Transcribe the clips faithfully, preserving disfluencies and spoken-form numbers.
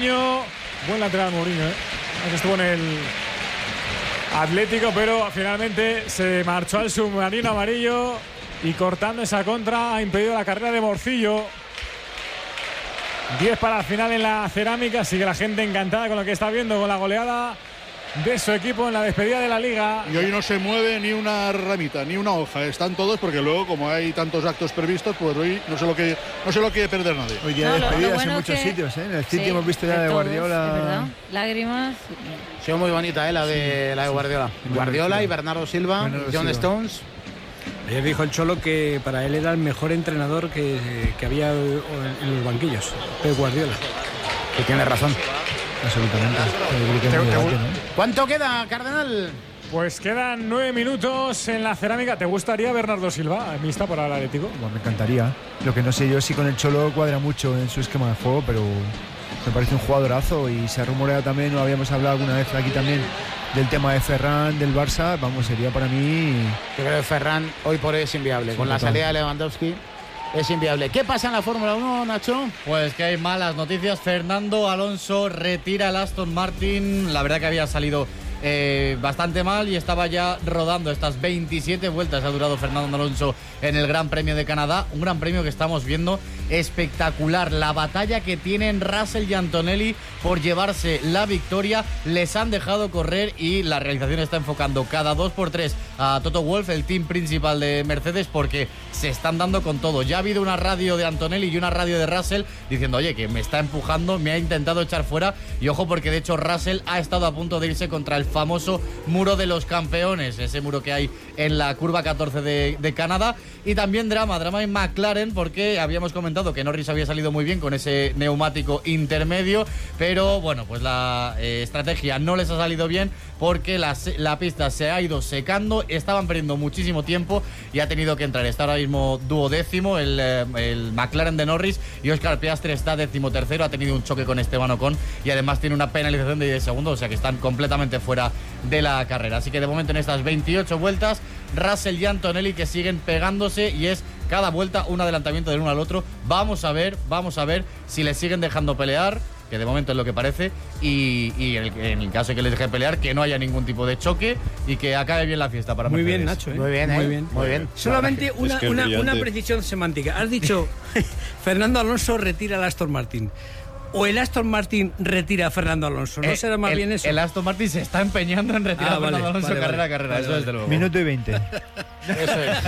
Mourinho, buen lateral Mourinho, ¿eh? Aunque estuvo en el Atlético, pero finalmente se marchó al submarino amarillo y cortando esa contra ha impedido la carrera de Morcillo. diez para el final en la Cerámica, sigue la gente encantada con lo que está viendo, con la goleada de su equipo en la despedida de la Liga. Y hoy no se mueve ni una ramita, ni una hoja. Están todos porque luego, como hay tantos actos previstos, pues hoy no se lo quiere, no se lo quiere perder nadie. Hoy día No, de lo- lo despedidas bueno en muchos que- sitios, ¿eh? En el City Sí, hemos visto ya de de todos, Guardiola. es verdad. Lágrimas. Ha sido muy bonita, ¿eh? La de, la de Guardiola. Muy Guardiola bonita. y Bernardo Silva, Bernardo John Silva. Stones. Ayer dijo el Cholo que para él era el mejor entrenador que, que había en los banquillos, Pep Guardiola. Que tiene razón. Absolutamente. Yo creo que es Te- muy te- debate, ¿no? ¿Cuánto queda, Cardenal? Pues quedan nueve minutos en la Cerámica. ¿Te gustaría Bernardo Silva, mixta para el Atlético? Bueno, me encantaría. Lo que no sé yo si con el Cholo cuadra mucho en su esquema de juego, pero me parece un jugadorazo y se ha rumoreado también, lo habíamos hablado alguna vez aquí también, del tema de Ferran, del Barça. Vamos, sería para mí... Yo creo que Ferran hoy por hoy es inviable. Sí, Con la total. salida de Lewandowski es inviable. ¿Qué pasa en la Fórmula uno, Nacho? Pues que hay malas noticias. Fernando Alonso retira el Aston Martin. La verdad que había salido eh, bastante mal y estaba ya rodando estas veintisiete vueltas. Ha durado Fernando Alonso en el Gran Premio de Canadá. Un Gran Premio que estamos viendo espectacular. La batalla que tienen Russell y Antonelli por llevarse la victoria. Les han dejado correr y la realización está enfocando cada dos por tres a Toto Wolff, el team principal de Mercedes, porque se están dando con todo. Ya ha habido una radio de Antonelli y una radio de Russell diciendo, oye, que me está empujando, me ha intentado echar fuera. Y ojo, porque de hecho Russell ha estado a punto de irse contra el famoso muro de los campeones, ese muro que hay en la curva catorce de, de Canadá. Y también drama, drama en McLaren, porque habíamos comentado que Norris había salido muy bien con ese neumático intermedio, pero bueno, pues la eh, estrategia no les ha salido bien porque la, la pista se ha ido secando, estaban perdiendo muchísimo tiempo y ha tenido que entrar. Está ahora mismo duodécimo el, eh, el McLaren de Norris y Oscar Piastri está decimotercero, ha tenido un choque con Esteban Ocon y además tiene una penalización de diez segundos, o sea que están completamente fuera de la carrera. Así que de momento en estas veintiocho vueltas, Russell y Antonelli que siguen pegándose y es cada vuelta un adelantamiento del uno al otro. Vamos a ver, vamos a ver si les siguen dejando pelear, que de momento es lo que parece, y, y en, el, en el caso de que les deje pelear, que no haya ningún tipo de choque y que acabe bien la fiesta para Muy Mercedes. bien, Nacho, ¿eh? Muy bien, ¿eh? Muy bien. Muy bien. Solamente una, es que es una, brillante. una precisión semántica. Has dicho Fernando Alonso retira al Aston Martin. O el Aston Martin retira a Fernando Alonso. ¿No Eh, será más el, bien eso? El Aston Martin se está empeñando en retirar Ah, a Fernando vale, Alonso vale, carrera vale. a carrera, Vale, eso vale. desde luego. Minuto y veinte. Eso es.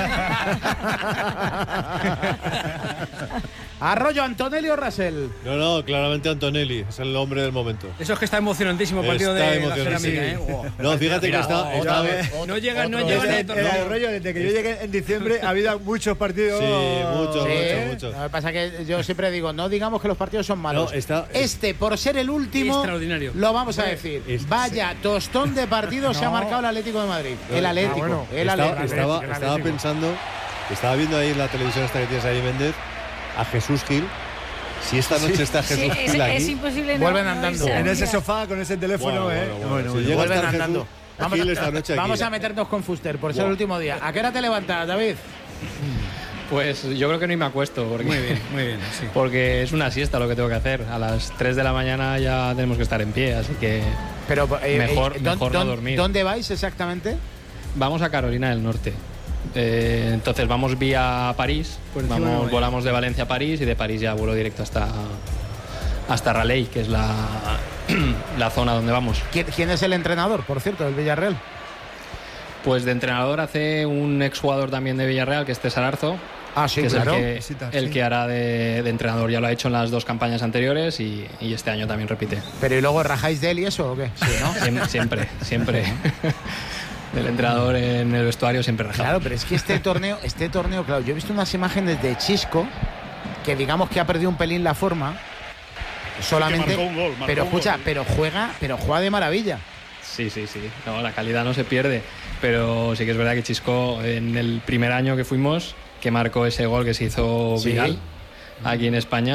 Arroyo, Antonelli o Russell. No, no, claramente Antonelli, es el hombre del momento. Eso es que está emocionantísimo el partido Está de la emocionante, cerámica, sí. ¿eh? Wow. No, fíjate Mira, que está, otra está- vez. No llega, no Otro- llega ni Desde, a torneo. el rollo, desde que yo llegué en diciembre ha habido muchos partidos. Sí, muchos, Sí, muchos, muchos. Lo que pasa es que yo siempre digo, no digamos que los partidos son malos. No, está- este, por ser el último, Extraordinario. lo vamos a decir. Es- Vaya tostón de partido se ha No. marcado el Atlético de Madrid. El Atlético, Ah, bueno. el Estaba, Atlético. estaba, el estaba Atlético. pensando, estaba viendo ahí en la televisión esta que tienes ahí, Méndez, a Jesús Gil. Si esta noche está Sí, Jesús es, Gil aquí, es imposible no. Vuelven no andando. irse a En ese mirar. sofá con ese teléfono, Bueno, ¿eh? bueno, bueno, si bueno. llega a Vuelven estar andando. Jesús Vamos, Gil esta noche aquí. vamos a meternos con Fuster por ser el último día. ¿A qué hora te levantas, David? Pues yo creo que ni me acuesto porque, Muy bien, muy bien. Sí. porque es una siesta lo que tengo que hacer. A las tres de la mañana ya tenemos que estar en pie, así que Pero, eh, Mejor- eh, mejor no ¿dónde- dormir. ¿Dónde vais exactamente? vamos a Carolina del Norte. Eh, entonces vamos vía París, Por encima de vamos, Nueva volamos de Valencia a París y de París ya vuelo directo hasta, hasta Raleigh, que es la, la zona donde vamos. ¿Quién, quién es el entrenador, por cierto, del Villarreal? Pues de entrenador hace un exjugador también de Villarreal, que es César Arzo, Ah, sí, que claro. es el que, Visita, el sí. que hará de, de entrenador. Ya lo ha hecho en las dos campañas anteriores y, y este año también repite. Pero ¿y luego rajáis de él y eso o qué? Sí, ¿no? Siem- Siempre, siempre. El entrenador en el vestuario siempre rajado. Claro, pero es que este torneo, este torneo, claro, yo he visto unas imágenes de Chisco, que digamos que ha perdido un pelín la forma, solamente, Sí, que marcó un gol, marcó pero un escucha, gol. pero juega, pero juega de maravilla. Sí, sí, sí. No, la calidad no se pierde. Pero sí que es verdad que Chisco, en el primer año que fuimos, que marcó ese gol que se hizo Sí. viral aquí en España,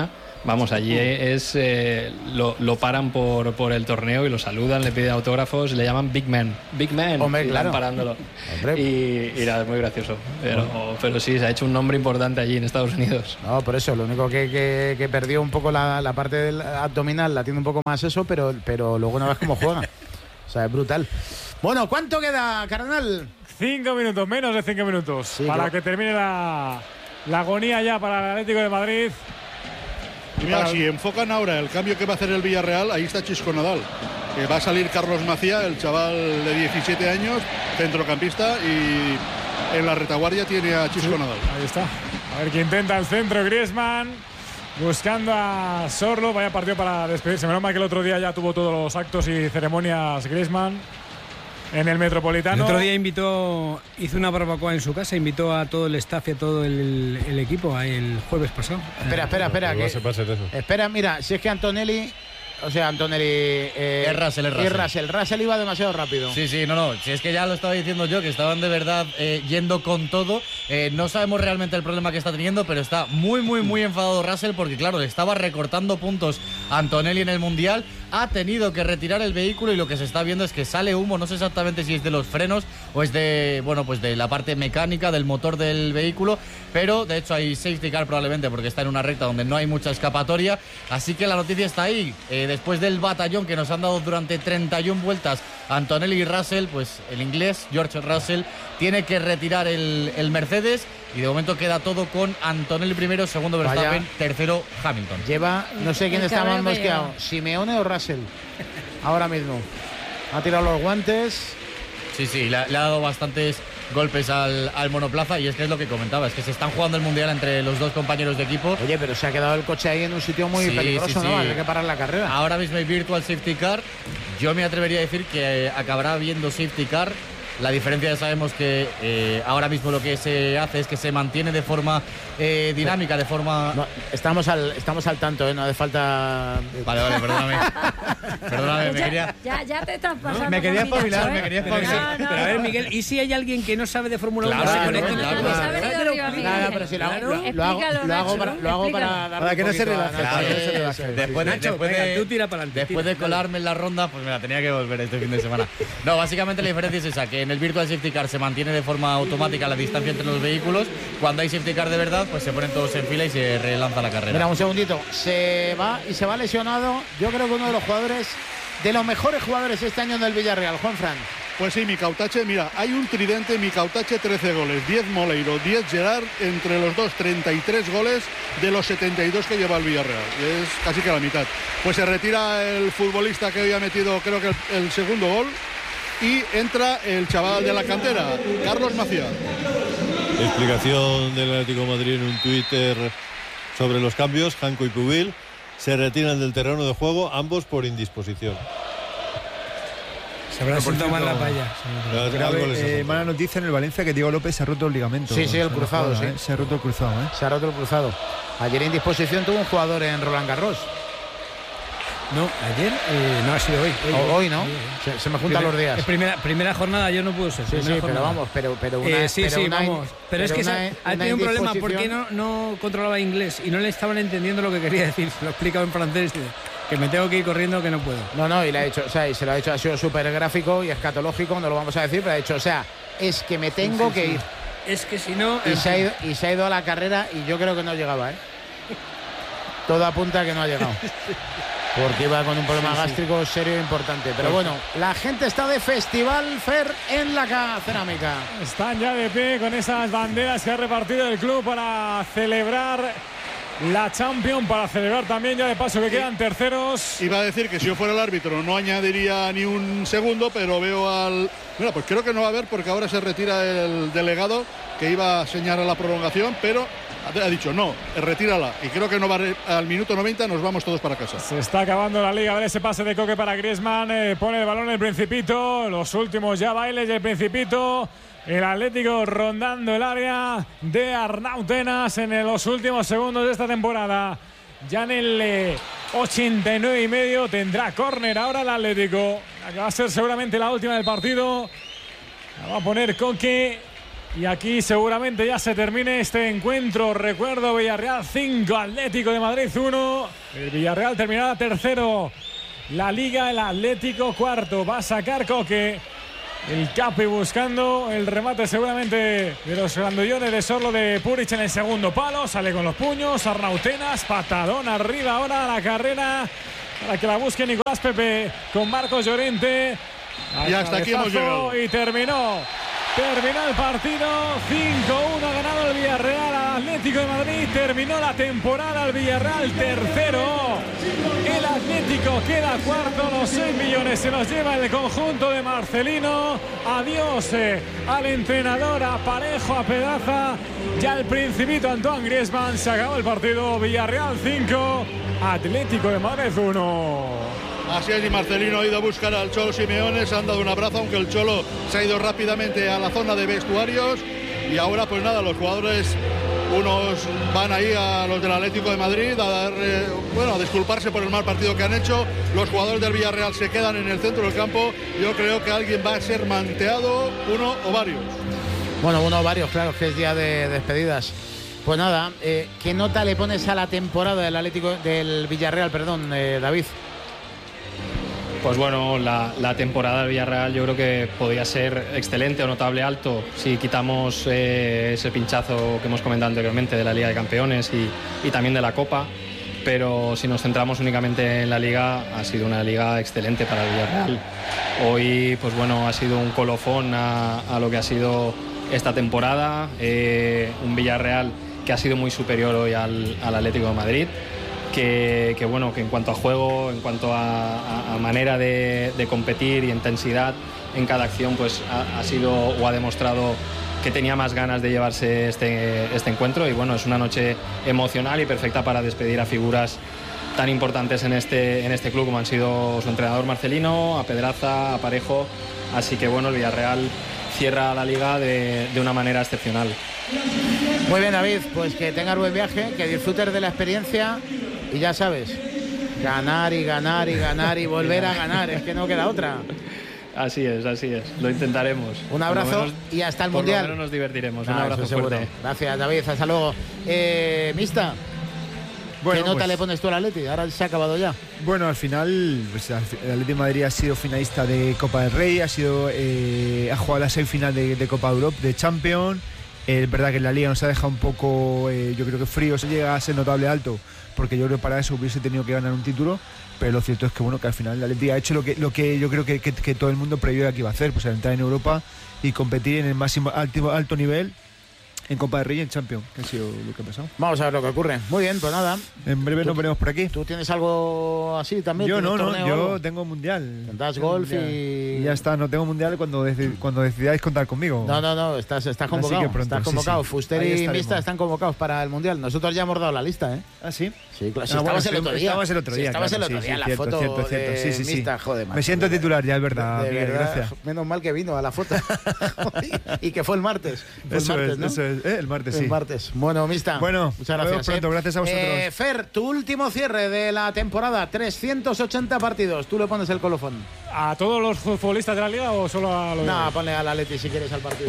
Vamos, allí es eh, lo, lo paran por, por el torneo y lo saludan, le piden autógrafos, le llaman Big Man. Big Man. Hombre, y claro. van parándolo. Y, y nada, es muy gracioso. Pero, pero sí, se ha hecho un nombre importante allí en Estados Unidos. No, por eso, lo único que, que, que perdió un poco la, la parte del abdominal, la tiene un poco más eso, pero, pero luego no ves cómo juega. O sea, es brutal. Bueno, ¿cuánto queda, carnal? Cinco minutos, menos de cinco minutos. Sí, para claro. que termine la, la agonía ya para el Atlético de Madrid. Y mira, si enfocan ahora el cambio que va a hacer el Villarreal, ahí está Chisco Nadal. Que va a salir Carlos Macía, el chaval de diecisiete años, centrocampista, y en la retaguardia tiene a Chisco Sí, Nadal. Ahí está. A ver que intenta el centro Griezmann. Buscando a Sorlo. Vaya partido para despedirse. Menos mal que el otro día ya tuvo todos los actos y ceremonias Griezmann en el Metropolitano. El otro día invitó, hizo una barbacoa en su casa, invitó a todo el staff y a todo el, el equipo el jueves pasado. Espera, espera, espera. Va a Que, ser- va a ser eso. espera, mira, si es que Antonelli, o sea, Antonelli. Eh, Es Russell, es Russell. es Russell. Russell iba demasiado rápido. Sí, sí, no, no. Si es que ya lo estaba diciendo yo, que estaban de verdad eh, yendo con todo. Eh, no sabemos realmente el problema que está teniendo, pero está muy, muy, muy enfadado Russell porque, claro, le estaba recortando puntos a Antonelli en el Mundial. Ha tenido que retirar el vehículo y lo que se está viendo es que sale humo. No sé exactamente si es de los frenos o es de, bueno, pues de la parte mecánica del motor del vehículo. Pero, de hecho, hay safety car probablemente porque está en una recta donde no hay mucha escapatoria. Así que la noticia está ahí. Eh, después del batallón que nos han dado durante treinta y una vueltas Antonelli y Russell, pues el inglés, George Russell, tiene que retirar el, el Mercedes y de momento queda todo con Antonelli primero, segundo Verstappen, Vaya. tercero Hamilton. Lleva, no sé quién El está más cabrón que mosqueado, lleva. Simeone o Russell. Ahora mismo. Ha tirado los guantes. Sí, sí, le, ha- le ha dado bastantes golpes al, al monoplaza y es que es lo que comentaba, es que se están jugando el Mundial entre los dos compañeros de equipo. Oye, pero se ha quedado el coche ahí en un sitio muy Sí, peligroso, sí, ¿no? sí. Hay que parar la carrera. Ahora mismo hay Virtual Safety Car. Yo me atrevería a decir que eh, acabará habiendo Safety Car. La diferencia ya sabemos que eh, ahora mismo lo que se hace es que se mantiene de forma eh, dinámica, de forma... No, estamos, al, estamos al tanto, ¿eh? No hace falta. Vale, vale, perdóname. Perdóname, me ya, quería... ya, ya te estás pasando. Me quería con Pinacho, espabilar, ¿eh? me quería Pero, espabilar. No, no, pero a ver, no. Miguel, ¿y si hay alguien que no sabe de Fórmula uno? Claro, que se claro, conecte? claro, Que nos ha claro. venido arriba, Miguel. Nada, pero si lo hago, Claro. lo, lo hago, Explícalo, lo hago Nacho, para, lo hago para explícalo. darle Para un que no se poquito a relaje, Nacho. para que no se Eso relaje. es. Después de, Nacho, después venga, de- tú tira para adelante. después de colarme en la ronda, pues me la tenía que volver este fin de semana. No, básicamente la diferencia es esa, que en el Virtual Safety Car se mantiene de forma automática la distancia entre los vehículos. Cuando hay Safety Car de verdad, pues se ponen todos en fila y se relanza la carrera. Mira, un segundito. Se va y se va lesionado. Yo creo que uno de los jugadores, de los mejores jugadores este año del Villarreal, Juanfran. Pues sí, Micautache, mira, hay un tridente, Micautache trece goles, diez Moleiro, diez Gerard, entre los dos treinta y tres goles de los setenta y dos que lleva el Villarreal, es casi que la mitad. Pues se retira el futbolista que hoy ha metido creo que el, el segundo gol y entra el chaval de la cantera, Carlos Macía. Explicación del Atlético de Madrid en un Twitter sobre los cambios. Janko y Pubil se retiran del terreno de juego, ambos por indisposición. Se habrá sentado mal la palla. Algo Grave, les ha eh, faltado. mala noticia en el Valencia que Diego López se ha roto el ligamento. Sí, sí, el Se ha cruzado, jugado, sí. ¿eh? Se ha roto el cruzado, ¿eh? Se ha roto el cruzado. Ayer en disposición tuvo un jugador en Roland Garros. No, ayer, eh, no ha sido hoy. Hoy, O- hoy, ¿no? hoy, hoy. Se, se me juntan Primer- los días. es primera, primera jornada, ayer no pudo ser. Sí, primera sí, pero jornada. vamos, pero, pero una, Eh, sí, pero sí, una- vamos. Pero, es que una- se, ha una tenido un problema porque indisposición. no, no controlaba inglés y no le estaban entendiendo lo que quería decir. Se lo he explicado en francés. Que me tengo que ir corriendo, que no puedo. No, no, y le ha hecho, o sea, y se lo ha hecho, ha sido súper gráfico y escatológico, no lo vamos a decir, pero ha dicho, o sea, es que me tengo Sí, sí, que sí. ir. Es que si no. Y en se, ha fin. ido, y se ha ido a la carrera y yo creo que no llegaba, ¿eh? Todo apunta a que no ha llegado. Porque iba con un problema Sí, sí. gástrico serio e importante. Pero bueno, la gente está de festival Fer en la ca- cerámica. Están ya de pie con esas banderas que ha repartido el club para celebrar la Champions, para celebrar también ya de paso que quedan terceros. Iba a decir que si yo fuera el árbitro no añadiría ni un segundo, pero veo al... Mira, pues creo que no va a haber porque ahora se retira el delegado que iba a señalar la prolongación, pero ha dicho no, retírala. Y creo que no va a re- al minuto noventa nos vamos todos para casa. Se está acabando la liga. A ver ese pase de Coque para Griezmann. Eh, pone el balón el Principito. Los últimos ya bailes del Principito. El Atlético rondando el área de Arnau Tenas en los últimos segundos de esta temporada. Ya en el eh, ochenta y nueve y medio tendrá córner ahora el Atlético. La que va a ser seguramente la última del partido. La va a poner Coque. Y aquí seguramente ya se termine este encuentro. Recuerdo, Villarreal cinco, Atlético de Madrid uno. El Villarreal terminará tercero. La Liga, el Atlético cuarto. Va a sacar Coque. El Capi buscando el remate seguramente de los grandullones de Sorlo de Puric en el segundo palo. Sale con los puños. Arnautenas, patadón arriba ahora a la carrera para que la busque Nicolás Pepe con Marcos Llorente. Y hasta aquí hemos llegado. Y terminó. Terminó el partido, cinco uno ha ganado el Villarreal al Atlético de Madrid. Terminó la temporada el Villarreal tercero. El Atlético queda cuarto, los seis millones se los lleva el conjunto de Marcelino. Adiós eh, al entrenador, a Parejo, a Pedaza. Ya el Principito Antoine Griezmann. Se acabó el partido, Villarreal cinco, Atlético de Madrid uno. Así es, y Marcelino ha ido a buscar al Cholo Simeone, se han dado un abrazo, aunque el Cholo se ha ido rápidamente a la zona de vestuarios. Y ahora pues nada, los jugadores, unos van ahí a los del Atlético de Madrid a dar, eh, bueno, a disculparse por el mal partido que han hecho. Los jugadores del Villarreal se quedan en el centro del campo. Yo creo que alguien va a ser manteado, uno o varios. Bueno, uno o varios, claro, que es día de despedidas. Pues nada, eh, ¿qué nota le pones a la temporada del Atlético del Villarreal, perdón, eh, David? Pues bueno, la, la temporada del Villarreal yo creo que podría ser excelente o notable alto si quitamos eh, ese pinchazo que hemos comentado anteriormente de la Liga de Campeones y, y también de la Copa, pero si nos centramos únicamente en la Liga, ha sido una Liga excelente para el Villarreal. Hoy, pues bueno, ha sido un colofón a, a lo que ha sido esta temporada, eh, un Villarreal que ha sido muy superior hoy al, al Atlético de Madrid. Que, que bueno, que en cuanto a juego, en cuanto a, a, a manera de, de competir y intensidad en cada acción, pues ha, ha sido o ha demostrado que tenía más ganas de llevarse este, este encuentro. Y bueno, es una noche emocional y perfecta para despedir a figuras tan importantes en este, en este club como han sido su entrenador Marcelino, a Pedraza, a Parejo. Así que bueno, el Villarreal cierra la Liga de, de una manera excepcional. Muy bien, David, pues que tengas buen viaje, que disfrutes de la experiencia. Y ya sabes, ganar y ganar y ganar y volver a ganar, es que no queda otra. Así es, así es, lo intentaremos. Un abrazo menos, y hasta el por Mundial. Por lo menos nos divertiremos, nah, un abrazo fuerte. Gracias, David, hasta luego. Eh, Mista, bueno, ¿qué nota pues, le pones tú al Atleti? Ahora se ha acabado ya. Bueno, al final, pues, el Atleti de Madrid ha sido finalista de Copa del Rey, ha sido eh, ha jugado la semifinal de, de Copa de Europa, de Champions. Es eh, verdad que en la Liga nos ha dejado un poco, eh, yo creo que frío, se llega a ser notable alto, porque yo creo que para eso hubiese tenido que ganar un título, pero lo cierto es que bueno, que al final el Atleti ha hecho lo que, lo que yo creo que, que, que todo el mundo previó que iba a hacer, pues entrar en Europa y competir en el máximo alto, alto nivel en Copa de Rey y en Champions, que ha sido lo que ha pasado. Vamos a ver lo que ocurre. Muy bien, pues nada. En breve nos veremos por aquí. ¿Tú tienes algo así también? Yo no, no, yo tengo mundial. Das golf y... y ya está, no tengo mundial cuando, deci cuando decidáis contar conmigo. No, no, no, estás, estás convocado. Pronto, estás convocado. Sí, sí. Fuster y Mista están convocados para el mundial. Nosotros ya hemos dado la lista, ¿eh? ¿Ah, sí? Sí, claro. Si ah, estabas bueno, el otro día. Estabas el otro día. Si estabas claro, el otro sí, día, sí, la cierto, foto cierto, cierto. de Sí, sí, sí. Mista, joder, me siento titular ya, es verdad. De Miguel, verdad, gracias. Menos mal que vino a la foto. Y que fue el martes. Fue eso el martes, es, ¿no? eso es. Eh, el martes, sí. El martes. Bueno, Mista. Bueno, muchas gracias. Pronto, eh. gracias a vosotros. Eh, Fer, tu último cierre de la temporada, trescientos ochenta partidos. Tú le pones el colofón. ¿A todos los futbolistas de la Liga o solo a los.? No, ponle al Atleti si quieres al partido.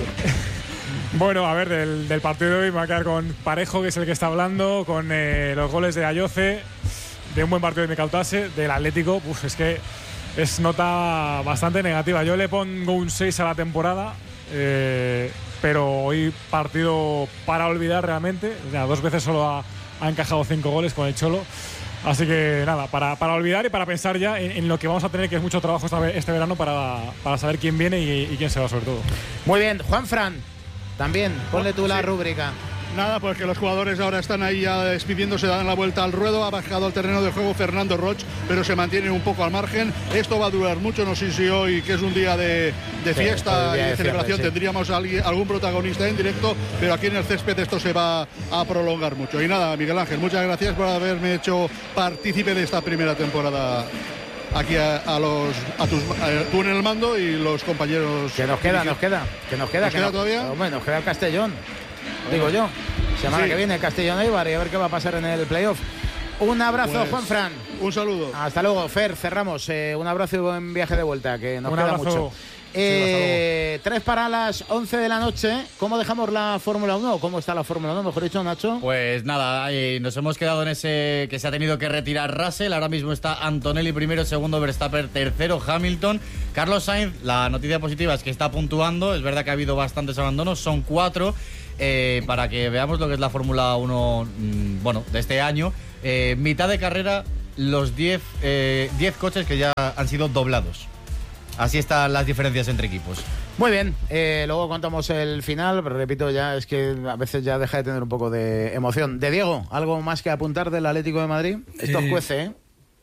Bueno, a ver, del, del partido de hoy me va a quedar con Parejo, que es el que está hablando, con eh, los goles de Ayoce, de un buen partido de Micautase, del Atlético. Uf, es que es nota bastante negativa. Yo le pongo un seis a la temporada, eh, pero hoy partido para olvidar realmente. O sea, dos veces solo ha, ha encajado cinco goles con el Cholo. Así que nada, para, para olvidar y para pensar ya en, en lo que vamos a tener, que es mucho trabajo esta, este verano para, para saber quién viene y, y quién se va sobre todo. Muy bien, Juanfran, también, ponle tú la sí. rúbrica. Nada, pues que los jugadores ahora están ahí ya despidiéndose, dan la vuelta al ruedo. Ha bajado al terreno de juego Fernando Roch, pero se mantiene un poco al margen. Esto va a durar mucho, no sé si hoy, que es un día de, de fiesta sí, y de, de celebración, cierre, sí. tendríamos a alguien, algún protagonista en directo, pero aquí en el césped esto se va a prolongar mucho. Y nada, Miguel Ángel, muchas gracias por haberme hecho partícipe de esta primera temporada. Aquí a, a los a tus a, tú en el mando y los compañeros. Que nos queda, nos queda, que nos queda, ¿Nos que queda no, todavía? Hombre, nos queda el Castellón. Digo yo, semana sí. que viene Castellón Eibar y a ver qué va a pasar en el playoff. Un abrazo, Pues, Juanfran. Un saludo. Hasta luego, Fer. Cerramos. Eh, un abrazo y buen viaje de vuelta, que nos Un queda abrazo. mucho. Eh, tres para las once de la noche. ¿Cómo dejamos la Fórmula uno? ¿Cómo está la Fórmula uno? Mejor dicho, Nacho. Pues nada, eh, nos hemos quedado en ese que se ha tenido que retirar Russell. Ahora mismo está Antonelli primero, segundo Verstappen, tercero Hamilton. Carlos Sainz, la noticia positiva es que está puntuando. Es verdad que ha habido bastantes abandonos, son cuatro. Eh, para que veamos lo que es la Fórmula uno, mmm, bueno, de este año. Eh, mitad de carrera, los diez eh, coches que ya han sido doblados. Así están las diferencias entre equipos. Muy bien, eh, luego contamos el final, pero repito, ya es que a veces ya deja de tener un poco de emoción. De Diego, ¿algo más que apuntar del Atlético de Madrid? Esto Eh, cuece, ¿eh?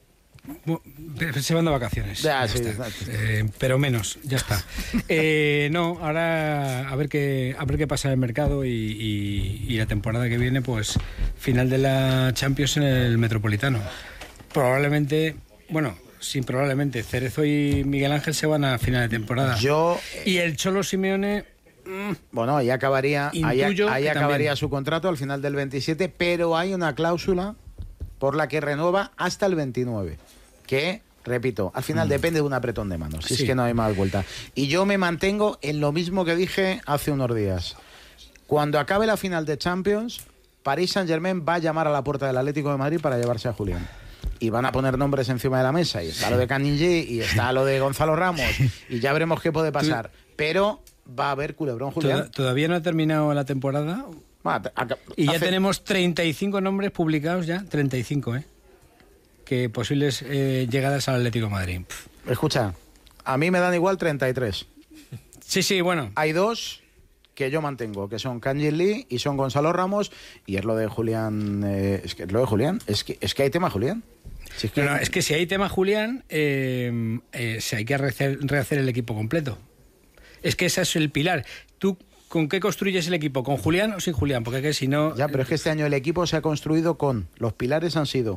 Se van de vacaciones. Ya, ya sí, está. Eh, pero menos, ya está. Eh, no, ahora a ver qué a ver qué pasa en el mercado y, y, y la temporada que viene, pues final de la Champions en el Metropolitano. Probablemente, bueno, sí, probablemente Cerezo y Miguel Ángel se van a final de temporada. Yo... Y el Cholo Simeone... Mmm, Bueno, ahí acabaría, ahí, Intuyo ahí que acabaría también. su contrato al final del veintisiete, pero hay una cláusula por la que renueva hasta el veintinueve, que, repito, al final depende de un apretón de manos, si Sí. es que no hay más vuelta. Y yo me mantengo en lo mismo que dije hace unos días. Cuando acabe la final de Champions, Paris Saint-Germain va a llamar a la puerta del Atlético de Madrid para llevarse a Julián. Y van a poner nombres encima de la mesa, y está lo de Canigé, y está lo de Gonzalo Ramos, y ya veremos qué puede pasar. Pero va a haber culebrón, Julián. toda- todavía no ha terminado la temporada Va, aca- y ya hace- tenemos treinta y cinco nombres publicados ya, treinta y cinco, ¿eh? Que posibles eh, llegadas al Atlético de Madrid. Pff. Escucha, a mí me dan igual treinta y tres. Sí, sí, bueno. Hay dos que yo mantengo, que son Kanji Lee y son Gonzalo Ramos, y es lo de Julián. Eh, es que es lo de Julián. Es que, es que hay tema, Julián. Si es que, No, no, es que si hay tema Julián, eh, eh, si hay que rehacer, rehacer el equipo completo. Es que ese es el pilar. ¿Tú con qué construyes el equipo? ¿Con Julián o sin Julián? Porque es que si no... Ya, pero es que este año el equipo se ha construido con. Los pilares han sido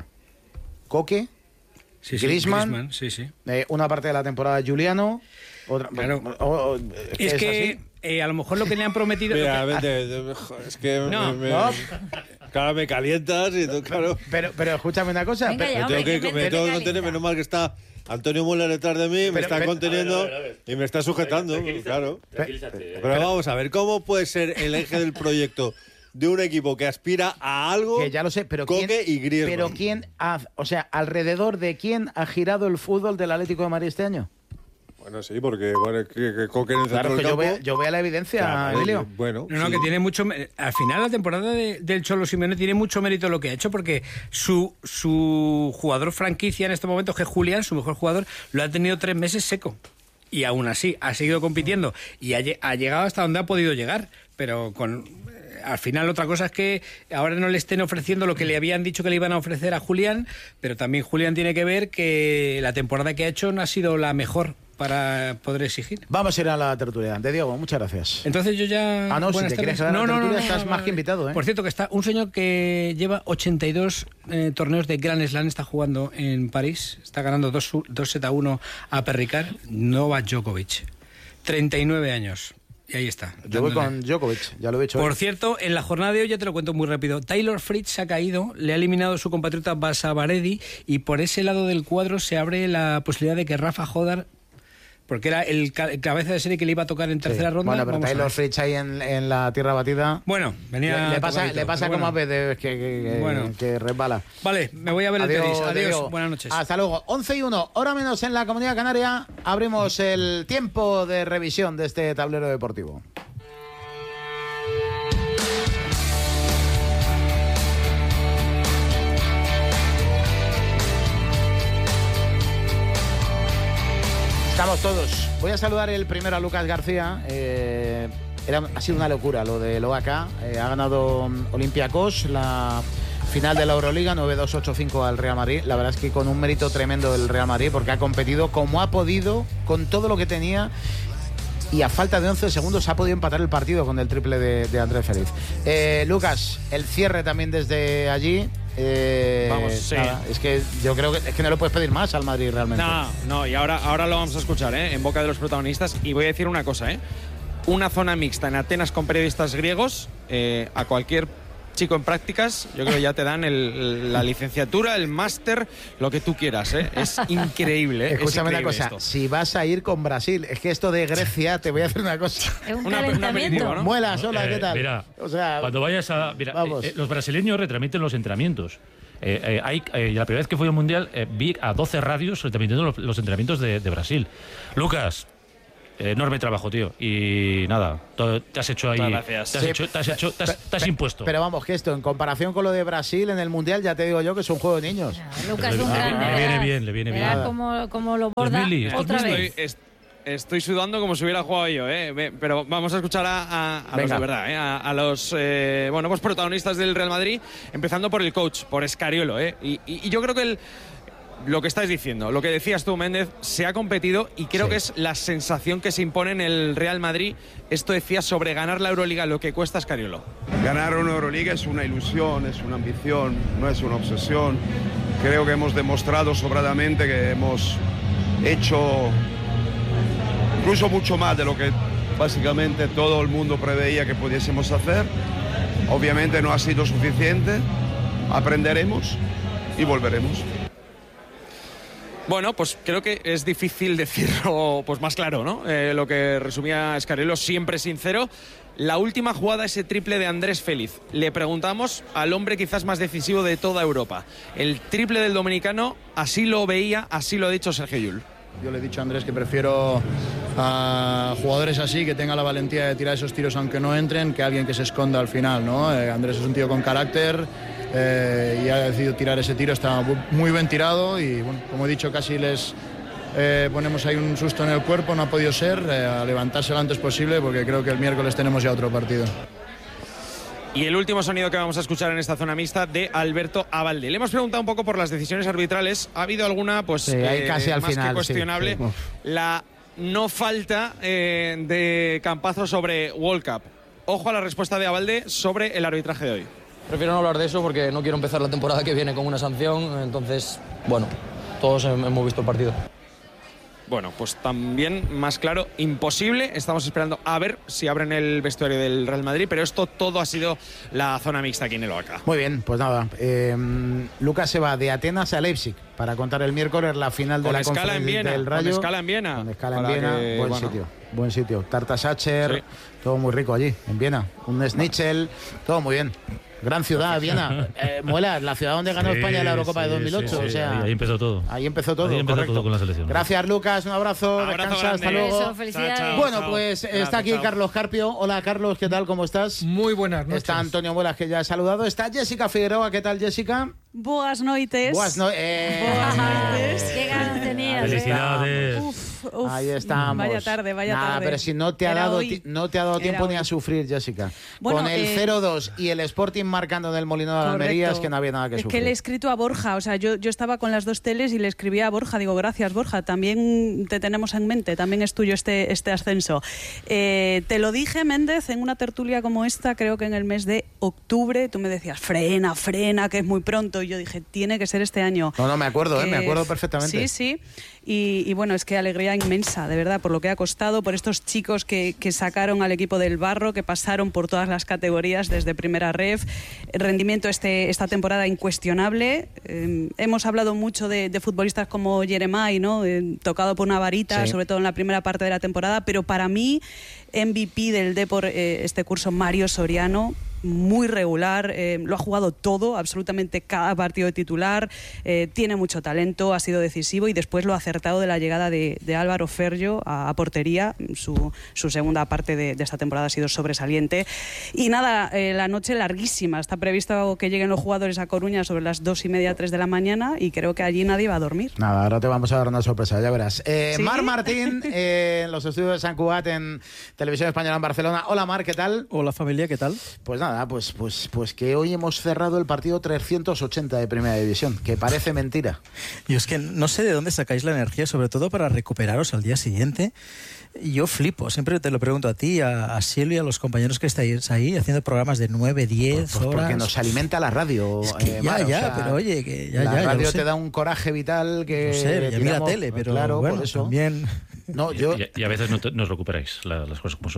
Coque, Sí, sí, Griezmann, Griezmann, sí, sí. eh, una parte de la temporada Juliano. Otra, Claro. o- o- Es es que así. eh, a lo mejor lo que le han prometido... Mira, lo que- vete, de- joder, es que No, me, me- no. claro, me calientas y tú, claro, Pero, pero escúchame una cosa. Venga, pero- ya, me tengo hombre, que, que me me- tengo que me contener, calienta. menos mal que está Antonio Müller detrás de mí, me Pero- está pero- conteniendo y me está sujetando, claro. Pero vamos a ver, ¿cómo puede ser el eje del proyecto de un equipo que aspira a algo? Que ya lo sé, pero Coque quién, y Griezmann. pero quién ha, o sea, alrededor de quién ha girado el fútbol del Atlético de Madrid este año. Bueno, sí, porque bueno, que, que Coque en el centro Claro, del que yo campo. veo, yo veo la evidencia, Claro, Emilio. Bueno, No, no, sí. que tiene mucho... me- Al final la temporada de- del Cholo Simeone tiene mucho mérito lo que ha hecho, porque su, su jugador franquicia en este momento, que es Julián, su mejor jugador, lo ha tenido tres meses seco. Y aún así ha seguido compitiendo y ha, lle- ha llegado hasta donde ha podido llegar, pero con... eh, Al final otra cosa es que ahora no le estén ofreciendo lo que le habían dicho que le iban a ofrecer a Julián, pero también Julián tiene que ver que la temporada que ha hecho no ha sido la mejor para poder exigir. Vamos a ir a la tertulia. De Diego, muchas gracias. Entonces yo ya... Ah, no, si buenas te quieres tardes. quedar a la tertulia, estás más que invitado, ¿eh? Por cierto, que está un señor que lleva ochenta y dos eh, torneos de Grand Slam, está jugando en París, está ganando dos sets a uno a Perricard, Novak Djokovic, treinta y nueve años. Y ahí está. Yo voy dándole. con Djokovic, ya lo he dicho. Por hoy. cierto, en la jornada de hoy, ya te lo cuento muy rápido, Taylor Fritz se ha caído, le ha eliminado su compatriota Basavaredi, y por ese lado del cuadro se abre la posibilidad de que Rafa Jodar, porque era el, ca- el cabeza de serie que le iba a tocar en tercera Sí. ronda. Bueno, pero vamos a Taylor ver. Fritz ahí en, en la tierra batida. Bueno, venía Le, le pasa, tocadito, le pasa pero como a bueno. veces que, que, que- Bueno. que resbala. Vale, me voy a ver el Adiós, tenis. Adiós, Diego. buenas noches. Hasta luego. once y uno, hora menos en la Comunidad Canaria. Abrimos el tiempo de revisión de este tablero deportivo. Estamos todos. Voy a saludar el primero a Lucas García. Eh, era, ha sido una locura lo del O A K. Eh, ha ganado mm, Olympiacos la final de la Euroliga, nueve dos ocho cinco al Real Madrid. La verdad es que con un mérito tremendo el Real Madrid, porque ha competido como ha podido, con todo lo que tenía. Y a falta de once segundos ha podido empatar el partido con el triple de, de Andrés Feliz. Eh, Lucas, el cierre también desde allí. Eh, Vamos, sí. nada, es que yo creo que, es que no le puedes pedir más al Madrid realmente. No, no, y ahora, ahora lo vamos a escuchar, ¿eh? En boca de los protagonistas. Y voy a decir una cosa, ¿eh? Una zona mixta en Atenas con periodistas griegos, eh, a cualquier chico en prácticas, yo creo que ya te dan el, la licenciatura, el máster, lo que tú quieras, ¿eh? Es increíble, ¿eh? Escúchame es increíble una cosa, esto. si vas a ir con Brasil, es que esto de Grecia, te voy a hacer una cosa. Es un Una- una calentamiento. aperitivo, ¿no? Muelas, hola, Eh, ¿qué tal? Mira, O sea, cuando vayas a... Mira, vamos. eh, eh, los brasileños retransmiten los entrenamientos. Eh, eh, hay, eh, la primera vez que fui al Mundial eh, vi a doce radios retransmitiendo los, los entrenamientos de, de Brasil. Lucas, eh, enorme trabajo, tío. Y nada, to- te has hecho ahí... Muchas gracias. Te has, Sí. hecho, te has, hecho, te has, te has impuesto. Pero vamos, que esto, en comparación con lo de Brasil en el Mundial, ya te digo yo que es un juego de niños. Lucas es un Le- grande. le viene verás. bien, le viene bien. Verás cómo, cómo lo borda Dos mil, otra dos mil. vez. Estoy, est- estoy sudando como si hubiera jugado yo, ¿eh? Ve- Pero vamos a escuchar a, a- a los Venga. de verdad, ¿eh? A, a los eh, bueno, pues protagonistas del Real Madrid, empezando por el coach, por Escariolo, ¿eh? Y, y- y yo creo que el, lo que estáis diciendo, lo que decías tú, Méndez, se ha competido y creo Sí. que es la sensación que se impone en el Real Madrid. Esto decía sobre ganar la Euroliga, lo que cuesta Escariolo. Ganar una Euroliga es una ilusión, es una ambición, no es una obsesión. Creo que hemos demostrado sobradamente que hemos hecho incluso mucho más de lo que básicamente todo el mundo preveía que pudiésemos hacer. Obviamente no ha sido suficiente, aprenderemos y volveremos. Bueno, pues creo que es difícil decirlo pues más claro, ¿no? Eh, lo que resumía Escariolo, siempre sincero. La última jugada, ese triple de Andrés Félix. Le preguntamos al hombre quizás más decisivo de toda Europa. El triple del dominicano, así lo veía, así lo ha dicho Sergio Llull. Yo le he dicho a Andrés que prefiero a jugadores así, que tengan la valentía de tirar esos tiros aunque no entren, que alguien que se esconda al final, ¿no? Eh, Andrés es un tío con carácter eh, y ha decidido tirar ese tiro, está muy bien tirado y, bueno, como he dicho, casi les eh, ponemos ahí un susto en el cuerpo, no ha podido ser, eh, a levantarse lo antes posible porque creo que el miércoles tenemos ya otro partido. Y el último sonido que vamos a escuchar en esta zona mixta de Alberto Abalde. Le hemos preguntado un poco por las decisiones arbitrales. Ha habido alguna, pues, Sí, ahí casi al más final, que sí, cuestionable. sí. Uf. La no falta eh, de Campazo sobre World Cup. Ojo a la respuesta de Abalde sobre el arbitraje de hoy. Prefiero no hablar de eso porque no quiero empezar la temporada que viene con una sanción. Entonces, bueno, todos hem- hemos visto el partido. Bueno, pues también más claro, imposible. Estamos esperando a ver si abren el vestuario del Real Madrid, pero esto todo ha sido la zona mixta aquí en el O A C A. Muy bien, pues nada. eh, Lucas se va de Atenas a Leipzig para contar el miércoles la final de Con la escala en Conferencia Viena, del con Rayo. escala en Viena. Con escala en Para Viena, que, buen bueno. sitio. Buen sitio. Tarta Sacher, Sí. todo muy rico allí, en Viena. Un schnitzel, todo muy bien. Gran ciudad, Viena. Eh, Muela, la ciudad donde ganó Sí, España la Eurocopa de sí, dos mil ocho. sí, sí. O sea, Ahí, ahí empezó todo. ahí empezó todo. Ahí empezó correcto. todo con la selección. Gracias, Lucas. Un abrazo. Abrazo Descansa. grande. Hasta luego. Beso, felicidades. Chao, chao. Bueno, Chao. pues Gracias, está aquí chao. Carlos Carpio. Hola, Carlos, ¿qué tal? ¿Cómo estás? Muy buenas noches. Está Antonio Muelas, que ya he saludado. Está Jessica Figueroa. ¿Qué tal, Jessica? Boas noites. Buenas no eh, Boas noites. Qué ganas tenías. Felicidades. Uf, uf. Ahí estamos. Vaya tarde, vaya Nada, tarde. pero si no te ha Era dado hoy. ti- no te ha dado Era tiempo ni hoy. a sufrir, Jessica. Bueno, Con el eh, cero dos y el Sporting marcando en el Molino de la Almería, es que no había nada que es sufrir. que le he escrito a Borja, o sea, yo, yo estaba con las dos teles y le escribí a Borja, digo, gracias Borja, también te tenemos en mente, también es tuyo este, este ascenso. Eh, te lo dije, Méndez, en una tertulia como esta, creo que en el mes de octubre, tú me decías, frena, frena, que es muy pronto, y yo dije, tiene que ser este año. No, no, me acuerdo, eh, Que- me acuerdo perfectamente. Sí, sí. Y, y bueno, es que alegría inmensa, de verdad, por lo que ha costado, por estos chicos que, que sacaron al equipo del barro, que pasaron por todas las categorías desde primera ref. El rendimiento este, esta temporada incuestionable. Eh, hemos hablado mucho de, de futbolistas como Jeremai, ¿no? Eh, tocado por una varita, Sí. sobre todo en la primera parte de la temporada, pero para mí, M V P del Depor eh, este curso, Mario Soriano. Muy regular, eh, lo ha jugado todo, absolutamente cada partido de titular, eh, tiene mucho talento, ha sido decisivo y después lo acertado de la llegada de, de Álvaro Ferrio a, a portería, su, su segunda parte de, de esta temporada ha sido sobresaliente. Y nada, eh, la noche larguísima, está previsto que lleguen los jugadores a Coruña sobre las dos y media, tres de la mañana y creo que allí nadie va a dormir. Nada, ahora te vamos a dar una sorpresa, ya verás. Eh, ¿Sí? Mar Martín, eh, en los estudios de San Cugat, en Televisión Española en Barcelona. Hola, Mar, ¿qué tal? Hola familia, ¿qué tal? Pues nada, pues, pues, pues que hoy hemos cerrado el partido trescientos ochenta de Primera División, que parece mentira. Yo es que no sé de dónde sacáis la energía, sobre todo para recuperaros al día siguiente. Yo flipo, siempre te lo pregunto a ti, a, a Silvia, a los compañeros que estáis ahí haciendo programas de nueve, diez Pues horas. porque nos alimenta la radio. Es que eh, ya, Mar, o ya, sea, pero oye, que ya, la ya, ya radio lo sé. te da un coraje vital que. No sé, y a mí la tiramos- tele, pero claro, bueno, por eso. también... No, yo. Y, y a veces no, te- no os recuperáis la- las cosas como son.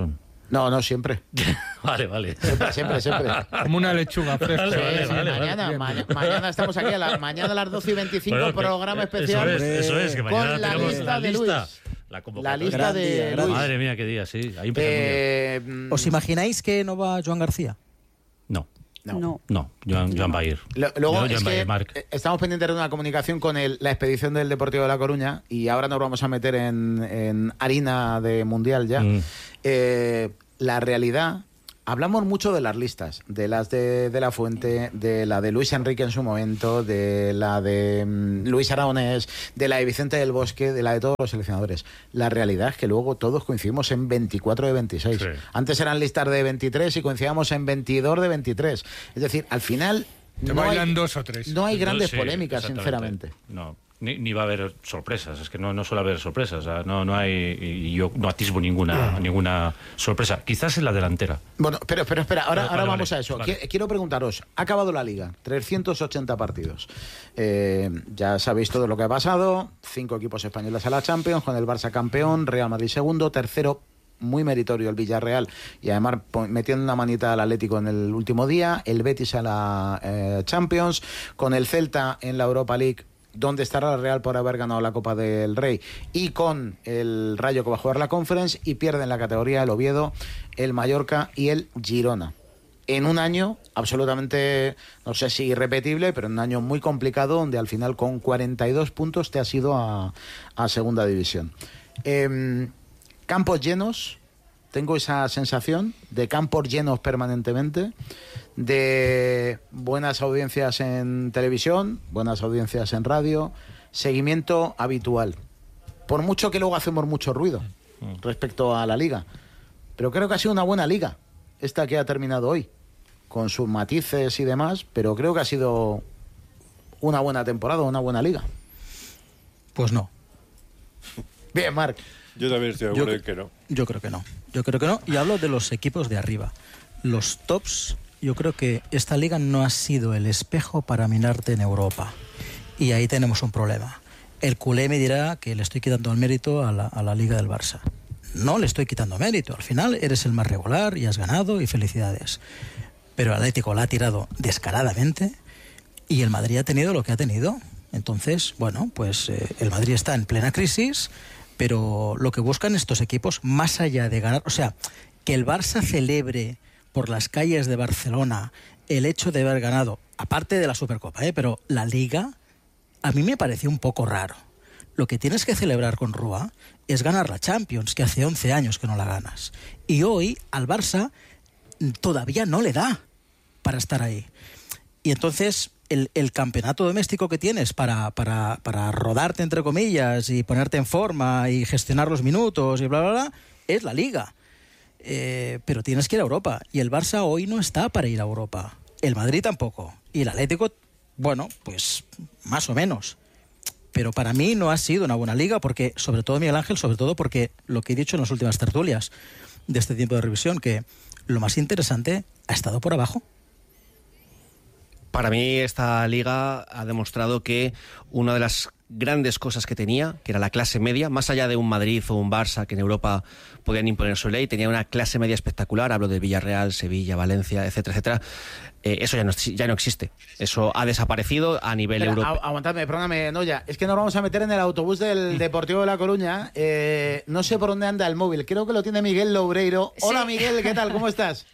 No, no, siempre. Vale, vale. Siempre, siempre, siempre. Como una lechuga fresca. Vale, vale, Sí, vale, mañana, vale. ma- mañana estamos aquí, a la, mañana a las doce y veinticinco, Bueno, que- programa eh, especial. Eso es, eso es, que mañana con la tenemos lista la de lista. Luis. La, La lista Gran de día, gran Luis. Madre mía, qué día, sí. Ahí empieza Eh, el mundial. ¿Os imagináis que no va Joan García? No, No. no, Joan, Joan va a ir. Lo- Luego Joan es va a que ir, Marc. eh, estamos pendientes de una comunicación con el- la expedición del Deportivo de La Coruña y ahora nos vamos a meter en, en harina de mundial ya. Mm. Eh, la realidad, hablamos mucho de las listas, de las de, de La Fuente, de la de Luis Enrique en su momento, de la de mm, Luis Aragonés, de la de Vicente del Bosque, de la de todos los seleccionadores. La realidad es que luego todos coincidimos en veinticuatro de veintiséis. Sí. Antes eran listas de veintitrés y coincidíamos en veintidós de veintitrés. Es decir, al final Te no bailan hay, dos o tres. no hay grandes Sí, polémicas, exactamente. sinceramente. No, ni, ni va a haber sorpresas. Es que no, no suele haber sorpresas. O sea, no, no hay. Y yo no atisbo ninguna, ninguna sorpresa. Quizás en la delantera. Bueno, pero, pero espera, ahora, Vale, ahora vale, vamos vale, a eso. vale. Qui- Quiero preguntaros, ha acabado la Liga, trescientos ochenta partidos. Eh, ya sabéis todo lo que ha pasado, cinco equipos españoles a la Champions, con el Barça campeón, Real Madrid segundo, tercero, muy meritorio el Villarreal, y además po- metiendo una manita al Atlético en el último día, el Betis a la eh, Champions, con el Celta en la Europa League, donde estará el Real por haber ganado la Copa del Rey, y con el Rayo que va a jugar la Conference, y pierden la categoría el Oviedo, el Mallorca y el Girona. En un año absolutamente, no sé si irrepetible, pero en un año muy complicado, donde al final con cuarenta y dos puntos te has ido a, a Segunda División. Eh, campos llenos, tengo esa sensación de campos llenos permanentemente, de buenas audiencias en televisión, buenas audiencias en radio, seguimiento habitual. Por mucho que luego hacemos mucho ruido respecto a la liga, pero creo que ha sido una buena liga esta que ha terminado hoy, con sus matices y demás, pero creo que ha sido una buena temporada, una buena liga. Pues no. Bien, Marc. Yo también estoy de Yo acuerdo cre- en que no. Yo creo que no. Yo creo que no. Y hablo de los equipos de arriba. Los tops, yo creo que esta liga no ha sido el espejo para mirarte en Europa. Y ahí tenemos un problema. El culé me dirá que le estoy quitando el mérito a la, a la liga del Barça. No le estoy quitando mérito. Al final eres el más regular y has ganado y felicidades. Pero el Atlético la ha tirado descaradamente y el Madrid ha tenido lo que ha tenido. Entonces, bueno, pues eh, el Madrid está en plena crisis, pero lo que buscan estos equipos, más allá de ganar, o sea, que el Barça celebre por las calles de Barcelona el hecho de haber ganado, aparte de la Supercopa, ¿eh? Pero la Liga, a mí me pareció un poco raro. Lo que tienes que celebrar con Rúa es ganar la Champions, que hace once años que no la ganas. Y hoy al Barça todavía no le da para estar ahí. Y entonces el, el campeonato doméstico que tienes para, para, para rodarte, entre comillas, y ponerte en forma y gestionar los minutos y bla, bla, bla, es la Liga. Eh, pero tienes que ir a Europa. Y el Barça hoy no está para ir a Europa. El Madrid tampoco. Y el Atlético, bueno, pues más o menos. Pero para mí no ha sido una buena liga, porque, sobre todo, Miguel Ángel, sobre todo porque lo que he dicho en las últimas tertulias de este tiempo de revisión, que lo más interesante ha estado por abajo. Para mí esta liga ha demostrado que una de las grandes cosas que tenía, que era la clase media, más allá de un Madrid o un Barça que en Europa podían imponer su ley, tenía una clase media espectacular, hablo de Villarreal, Sevilla, Valencia, etcétera, etcétera. Eh, eso ya no, ya no existe, eso ha desaparecido a nivel Espera, europeo. a- aguantadme, perdóname, Noya. Es que nos vamos a meter en el autobús del Deportivo de La Coruña. Eh, no sé por dónde anda el móvil. Creo que lo tiene Miguel Loureiro. Hola, Sí. Miguel, ¿qué tal? ¿Cómo estás?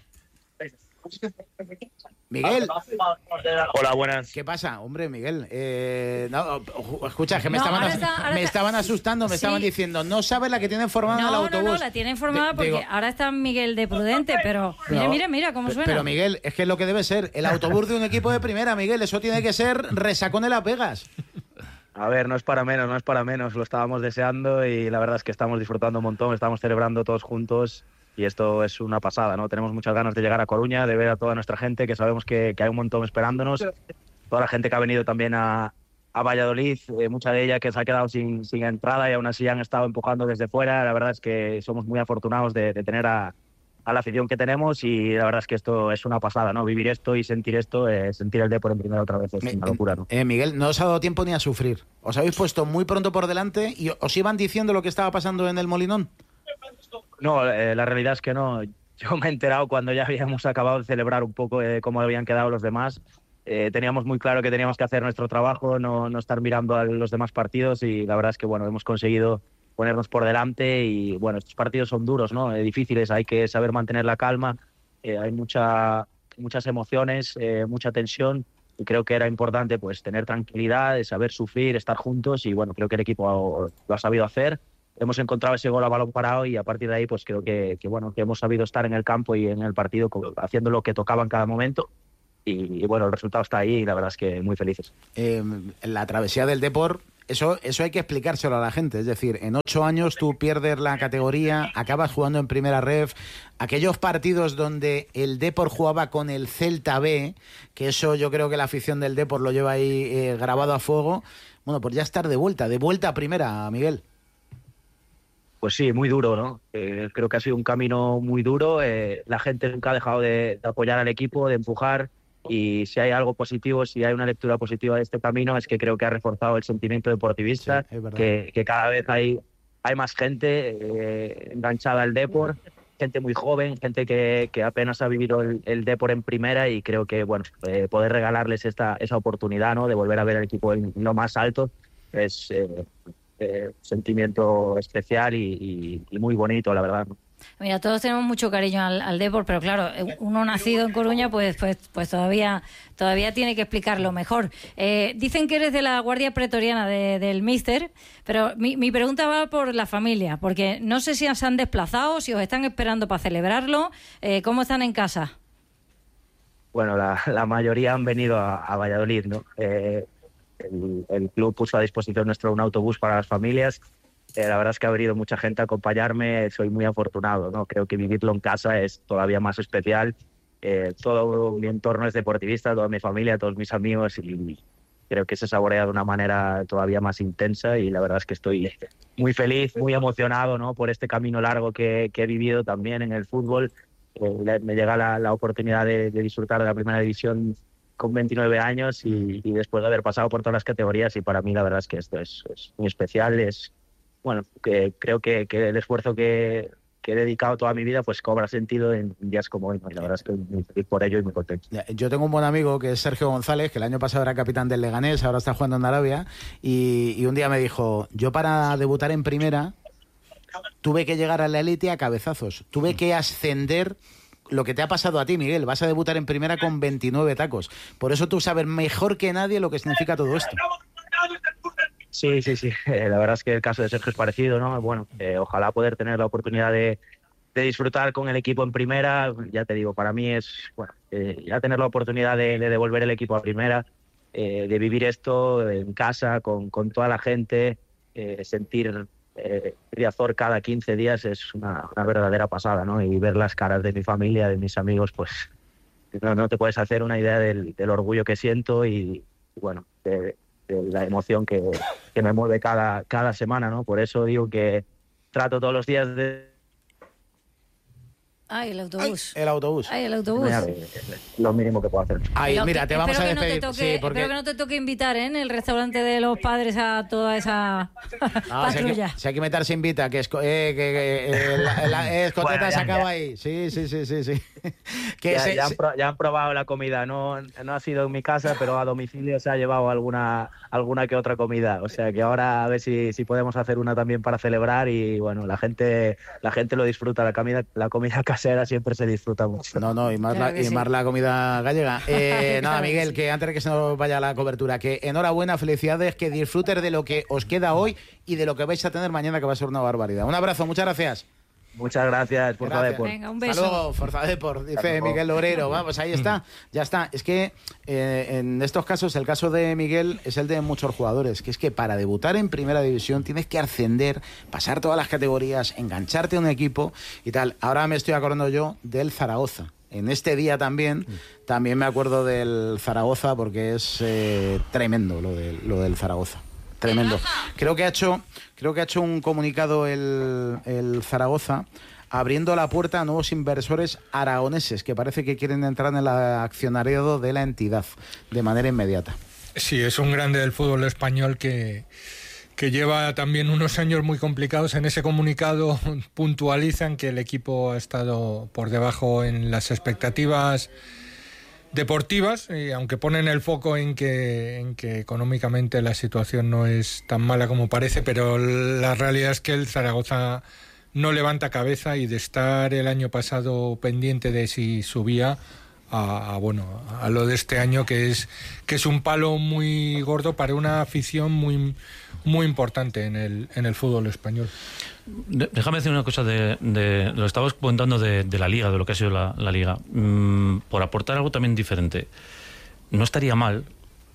Miguel. Hola, buenas. ¿Qué pasa? Hombre, Miguel. Eh, no, ju- escucha, que me, No, estaban, ahora as- está- ahora me está- estaban asustando, me Sí. estaban diciendo, no sabes la que tienen formada en el No, no, autobús. no, la tiene informada De- porque digo, ahora está Miguel de Prudente, pero mira, No. mira, mira cómo Pe- suena. Pero Miguel, es que es lo que debe ser. El autobús de un equipo de primera, Miguel, eso tiene que ser resacón de las Vegas. A ver, no es para menos, no es para menos. Lo estábamos deseando y la verdad es que estamos disfrutando un montón, estamos celebrando todos juntos y esto es una pasada, ¿no? Tenemos muchas ganas de llegar a Coruña, de ver a toda nuestra gente, que sabemos que, que hay un montón esperándonos. Toda la gente que ha venido también a, a Valladolid, eh, mucha de ella que se ha quedado sin, sin entrada y aún así han estado empujando desde fuera. La verdad es que somos muy afortunados de, de tener a, a la afición que tenemos y la verdad es que esto es una pasada, ¿no? Vivir esto y sentir esto, eh, sentir el Depor en primera otra vez, es una locura, ¿no? Eh, Miguel, no os ha dado tiempo ni a sufrir. Os habéis puesto muy pronto por delante y os iban diciendo lo que estaba pasando en el Molinón. No, eh, la realidad es que no. yo me he enterado cuando ya habíamos acabado de celebrar un poco eh, cómo habían quedado los demás. Eh, teníamos muy claro que teníamos que hacer nuestro trabajo, no, no estar mirando a los demás partidos, y la verdad es que bueno, hemos conseguido ponernos por delante. Y bueno, estos partidos son duros, ¿no? Eh, difíciles, hay que saber mantener la calma, eh, hay mucha, muchas emociones, eh, mucha tensión, y creo que era importante pues tener tranquilidad, saber sufrir, estar juntos, y bueno, creo que el equipo lo ha sabido hacer. Hemos encontrado ese gol a balón parado, y a partir de ahí pues creo que, que bueno, que hemos sabido estar en el campo y en el partido haciendo lo que tocaba en cada momento. Y, y bueno, el resultado está ahí, y la verdad es que muy felices. Eh, la travesía del Depor, eso, eso hay que explicárselo a la gente. Es decir, en ocho años tú pierdes la categoría, acabas jugando en primera ref. Aquellos partidos donde el Depor jugaba con el Celta B, que eso yo creo que la afición del Depor lo lleva ahí eh, grabado a fuego. Bueno, pues ya estar de vuelta, de vuelta a primera, Miguel. Pues sí, muy duro, ¿no? Eh, creo que ha sido un camino muy duro. Eh, la gente nunca ha dejado de, de apoyar al equipo, de empujar. Y si hay algo positivo, si hay una lectura positiva de este camino, es que creo que ha reforzado el sentimiento deportivista, sí, que, que cada vez hay, hay más gente eh, enganchada al Depor, gente muy joven, gente que, que apenas ha vivido el, el Depor en primera, y creo que bueno, eh, poder regalarles esta, esa oportunidad, ¿no?, de volver a ver al equipo en lo más alto es eh, eh, un sentimiento especial y, y, y muy bonito, la verdad. Mira, todos tenemos mucho cariño al, al Depor, pero claro, uno nacido en Coruña, pues, pues, pues todavía, todavía tiene que explicarlo mejor. Eh, dicen que eres de la Guardia Pretoriana de, del Míster, pero mi, mi pregunta va por la familia, porque no sé si se han desplazado, si os están esperando para celebrarlo. Eh, ¿Cómo están en casa? Bueno, la, la mayoría han venido a, a Valladolid, ¿no? Eh, el, el club puso a disposición nuestro un autobús para las familias. Eh, la verdad es que ha venido mucha gente a acompañarme, soy muy afortunado, ¿no? Creo que vivirlo en casa es todavía más especial. Eh, todo mi entorno es deportivista, toda mi familia, todos mis amigos, y creo que se saborea de una manera todavía más intensa, y la verdad es que estoy muy feliz, muy emocionado, ¿no?, por este camino largo que, que he vivido también en el fútbol. Eh, me llega la, la oportunidad de, de disfrutar de la primera división con veintinueve años, y, y después de haber pasado por todas las categorías, y para mí la verdad es que esto es, es muy especial. Es Bueno, que creo que, que el esfuerzo que, que he dedicado toda mi vida pues cobra sentido en días como hoy, ¿no? Y la verdad es que muy feliz por ello y muy contento. Yo tengo un buen amigo que es Sergio González, que el año pasado era capitán del Leganés, ahora está jugando en Arabia, y, y un día me dijo, yo para debutar en primera tuve que llegar a la élite a cabezazos, tuve que ascender. Lo que te ha pasado a ti, Miguel, vas a debutar en primera con veintinueve tacos. Por eso tú sabes mejor que nadie lo que significa todo esto. Sí, sí, sí. Eh, la verdad es que el caso de Sergio es parecido, ¿no? Bueno, eh, ojalá poder tener la oportunidad de, de disfrutar con el equipo en primera. Ya te digo, para mí es, bueno, eh, ya tener la oportunidad de, de devolver el equipo a primera, eh, de vivir esto en casa con, con toda la gente, eh, sentir eh, Riazor cada quince días es una, una verdadera pasada, ¿no? Y ver las caras de mi familia, de mis amigos, pues no, no te puedes hacer una idea del, del orgullo que siento y, y bueno, de, de la emoción que, que me mueve cada, cada semana, ¿no? Por eso digo que trato todos los días de... Ay, el autobús. Ay, el autobús. Ay, el autobús. Lo mínimo que puedo hacer. Ay, Pero mira, que, te vamos a despedir. Que no te toque, sí, porque... Espero que no te toque invitar, ¿eh? En el restaurante de los padres a toda esa no, patrulla. Si hay que meter se invita, que, esco eh, que, que eh, la, la escoteta bueno, ya, se acaba ya. ahí. Sí, sí, sí, sí, sí. Que ya, se, ya, han se... pro, ya han probado la comida, no, no ha sido en mi casa, pero a domicilio se ha llevado alguna alguna que otra comida. O sea que ahora a ver si, si podemos hacer una también para celebrar y bueno, la gente la gente lo disfruta, la comida, la comida casera siempre se disfruta mucho. No, no, y más, claro la, y sí. más la comida gallega. Eh, nada, Miguel, sí. que antes de que se nos vaya la cobertura, que enhorabuena, felicidades, que disfrutes de lo que os queda hoy y de lo que vais a tener mañana, que va a ser una barbaridad. Un abrazo, muchas gracias. Muchas gracias, Forza Depor. Venga, un beso. Hasta luego, Forza Depor, dice Miguel Lobreiro. Vamos, ahí está, ya está. Es que eh, en estos casos, el caso de Miguel es el de muchos jugadores, que es que para debutar en primera división tienes que ascender, pasar todas las categorías, engancharte a un equipo y tal. Ahora me estoy acordando yo del Zaragoza. En este día también, también me acuerdo del Zaragoza porque es eh, tremendo lo, de, lo del Zaragoza. Tremendo. Creo que ha hecho, creo que ha hecho un comunicado el, el Zaragoza abriendo la puerta a nuevos inversores aragoneses que parece que quieren entrar en el accionariado de la entidad de manera inmediata. Sí, es un grande del fútbol español que, que lleva también unos años muy complicados. En ese comunicado puntualizan que el equipo ha estado por debajo en las expectativas deportivas, y aunque ponen el foco en que, en que económicamente la situación no es tan mala como parece, pero la realidad es que el Zaragoza no levanta cabeza, y de estar el año pasado pendiente de si subía a, a bueno a lo de este año, que es que es un palo muy gordo para una afición muy muy importante en el en el fútbol español. Déjame decir una cosa de, de lo estabas comentando de, de la Liga, de lo que ha sido la, la Liga. Mm, por aportar algo también diferente, no estaría mal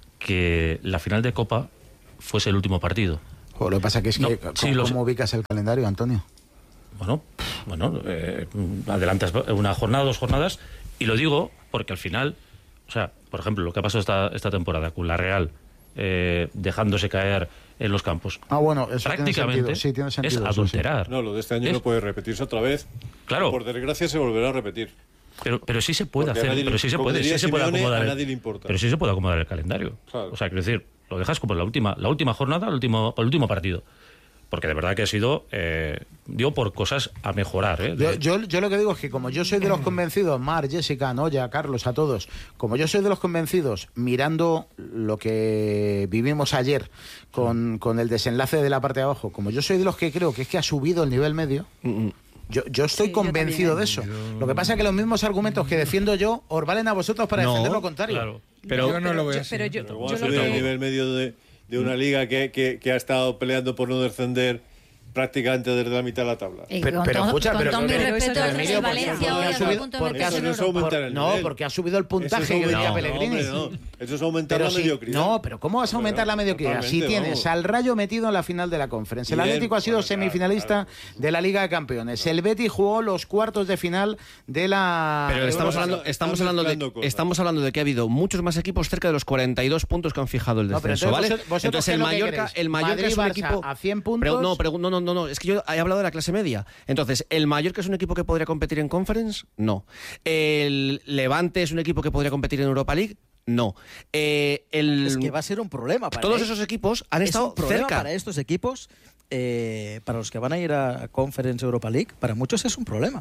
que la final de Copa fuese el último partido. O lo que pasa que es No, que, sí, ¿cómo, lo ¿cómo sé. ubicas el calendario, Antonio? Bueno, bueno, eh, adelantas una jornada, dos jornadas, y lo digo porque al final, o sea, por ejemplo, lo que ha pasado esta, esta temporada con la Real, eh, dejándose caer en los campos. Ah, bueno, eso prácticamente tiene sentido. Sí, tiene sentido, es eso sí. adulterar. No, lo de este año Es- no puede repetirse otra vez. Claro. Por desgracia se volverá a repetir. Pero, pero sí se puede Porque a hacer, nadie le- pero sí se como puede, diría sí se puede Simeone, acomodar. a el- nadie le importa. Pero sí se puede acomodar el calendario. Claro. O sea, quiero decir, lo dejas como la última, la última jornada, el último, el último partido. Porque de verdad que ha sido, eh, digo, por cosas a mejorar. ¿eh? Yo, yo, yo lo que digo es que como yo soy de los convencidos, Mar, Jessica, Noya, Carlos, a todos, como yo soy de los convencidos, mirando lo que vivimos ayer con, con el desenlace de la parte de abajo, como yo soy de los que creo que es que ha subido el nivel medio, yo, yo estoy Sí, yo convencido de eso. Lo que pasa es que los mismos argumentos que defiendo yo os valen a vosotros para No, defender lo contrario. Claro. Pero yo no lo veo yo- así. pero yo- Pero ¿cómo yo ha lo subido que- el nivel medio de, de una liga que, que, que ha estado peleando por no descender prácticamente desde la mitad de la tabla? Y Pero- con pero todo, escucha, con pero- todo mi pero- respeto, pero, el Emilio, ¿por qué- Valencia por qué hoy ha está a subido- punto de por qué meterse Eso en no es Europa. aumentar el No, nivel. porque ha subido el Eso puntaje es que aumentar- decía no, Pellegrini. hombre, no. Eso es aumentar Pero la si- mediocridad. no, pero ¿cómo vas a aumentar la mediocridad? Si Totalmente, tienes vamos. al Rayo metido en la final de la Conference. El Bien, Atlético ha sido bueno, claro, semifinalista claro. de la Liga de Campeones. El Betis jugó los cuartos de final de la... Pero estamos Europa- hablando, estamos, están hablando mezclando de, cosas. estamos hablando de que ha habido muchos más equipos cerca de los cuarenta y dos puntos que han fijado el No, pero descenso, ¿vale? entonces vosotros- vosotros Entonces ¿qué el es lo que Mallorca, queréis? el Mallorca Madrid, es un Barça equipo a cien puntos. Pero no, pero no, no, no, no, es que yo he hablado de la clase media. Entonces, ¿el Mallorca es un equipo que podría competir en Conference? No. ¿El Levante es un equipo que podría competir en Europa League? No. Eh, el... Es que va a ser un problema para Todos ellos. esos equipos han Es estado un problema cerca. para estos equipos, eh, para los que van a ir a Conference Europa League, para muchos es un problema.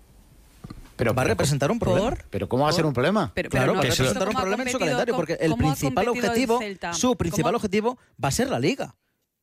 Pero, va a pero- representar un problema. ¿Por? ¿Pero cómo va a ser un problema? Pero, pero Claro, no, que pero se esto representar un cómo ha problema en su competido- calendario, porque el cómo ha principal competido el objetivo, Celta? su principal ¿Cómo- objetivo va a ser la Liga.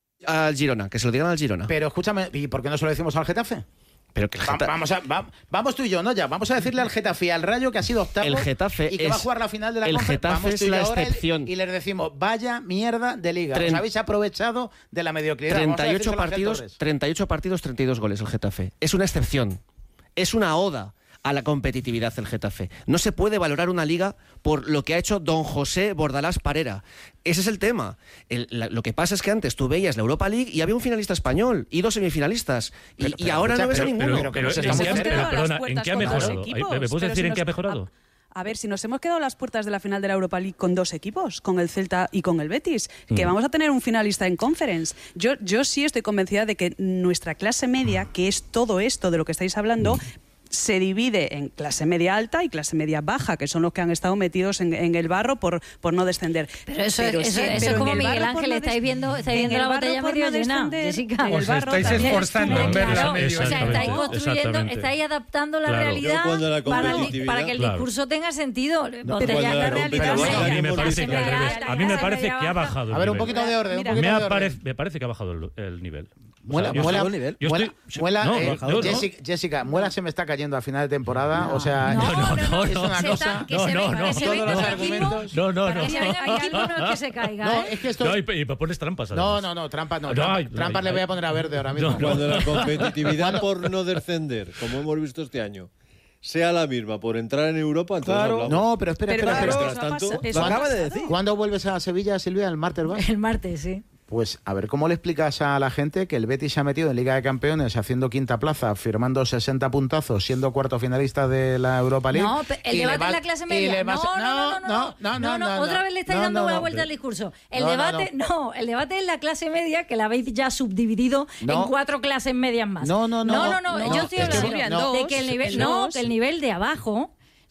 Al Girona, que se lo digan al Girona. Pero escúchame, ¿y por qué no se lo decimos al Getafe? Pero que el Va- Getafe, vamos, a, va- vamos tú y yo, ¿no? Ya, vamos a decirle al Getafe y al Rayo que ha sido octavo El Getafe y que es- va a jugar la final de la el Conference. Getafe Vamos es tú y yo la ahora y- excepción. Y les decimos, vaya mierda de liga. Os Tren- habéis aprovechado de la mediocridad. Vamos a treinta y ocho decírselo a Ángel partidos, Torres. treinta y ocho partidos, treinta y dos goles el Getafe. Es una excepción. Es una oda a la competitividad el Getafe. No se puede valorar una liga por lo que ha hecho don José Bordalás Parera. Ese es el tema. El- la- lo que pasa es que antes tú veías la Europa League y había un finalista español y dos semifinalistas. Y, Pero- y pero ahora escucha, no ves pero- a ninguno. pero que Pero, nos ¿en estamos qué ha- quedando pero, a las perdona, ¿en puertas qué ha con dos mejorado? equipos, ¿Me puedes pero decir si en qué ha nos- mejorado? A ver, si nos hemos quedado a las puertas de la final de la Europa League con dos equipos, con el Celta y con el Betis, que Mm. vamos a tener un finalista en Conference. Yo, yo sí estoy convencida de que nuestra clase media, que es todo esto de lo que estáis hablando, se divide en clase media alta y clase media baja, que son los que han estado metidos en, en el barro por, por no descender. Pero eso, eso, sí, eso pero es en como el Miguel barro por Ángel, no estáis des- viendo, estáis en viendo el la barro botella por medio no llena, descender, Jessica. en el Os barro estáis también. esforzando en ver la Claro, medio o sea, llena. estáis construyendo, Exactamente. estáis adaptando la Claro. realidad Yo cuando la para, el- competitividad- para que el Claro. discurso tenga sentido. cuando Botella la la realidad competitividad- media, A mí me clase parece que al media revés. alta, A mí me clase parece media que ha baja. bajado el A ver, un nivel. poquito de orden. Un Mira, poquito Me, de ha orden. parec- me parece que ha bajado el, el nivel. O Muela, sea, yo muela, estoy- nivel. yo muela, estoy- muela, no, eh, no, no, no. Jessica, Jessica, Muela se me está cayendo a final de temporada. O sea, No, no, no, es no, una se cosa. está- que No, se no, venga, no. que se Todos venga los un argumentos. equipo, No, no, para no. que se venga un equipo no es que se caiga, No, ¿eh? es que esto. No, y, y me pones trampas. No, además. no, no, trampas no. No, Trampas, hay, no, trampas hay, le voy a hay. poner a Verde ahora mismo. No, no. Cuando la competitividad por no descender, como hemos visto este año, sea la misma por entrar en Europa, entonces Claro. hablamos. No, pero espera, Pero espera, claro, espera. Mientras tanto, eso Lo ha acaba de pasado. decir. ¿Cuándo vuelves a Sevilla, Silvia? ¿El martes vas? El martes, sí. Pues a ver, ¿cómo le explicas a la gente que el Betis se ha metido en Liga de Campeones haciendo quinta plaza, firmando sesenta puntazos, siendo cuarto finalista de la Europa League? No, pe- el y le debate va- en la clase y media. le No, vas- no, no, no, no, no, no, otra vez le estáis no, dando no, una no. vuelta al discurso. El No, no, debate, no, el debate es la clase media, que la habéis ya subdividido No. en cuatro clases medias más. No, no, no. No, no, no, No, yo estoy es que hablando no, de que el nivel, en no, dos. que el nivel de abajo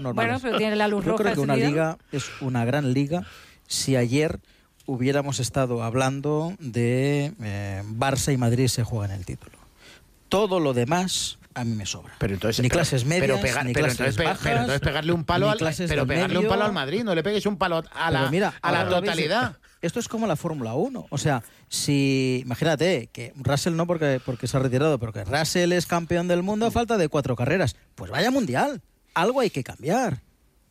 normales. Bueno, pero tiene la luz Yo roja creo que una encendida. liga es una gran liga si ayer hubiéramos estado hablando de eh, Barça y Madrid se juegan el título. Todo lo demás a mí me sobra. Pero entonces, ni pero- clases medias, pero pega- ni pero clases entonces pe- bajas, pero entonces pegarle un palo ni al clases pero del pegarle un medio. palo al Madrid, no le pegues un palo a la, Pero mira, a la ahora veis, totalidad. esto es como la Fórmula uno. O sea, si imagínate que Russell no porque, porque se ha retirado, pero que Russell es campeón del mundo a falta de cuatro carreras. Pues vaya mundial. Algo hay que cambiar.